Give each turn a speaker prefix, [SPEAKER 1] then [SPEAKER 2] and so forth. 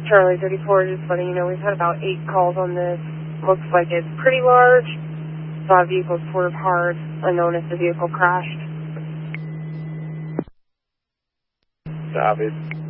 [SPEAKER 1] Charlie 34, just letting you know we've had about 8 calls on this. Looks like it's pretty large. Saw a vehicle swerve hard, unknown if the vehicle crashed.
[SPEAKER 2] Copy.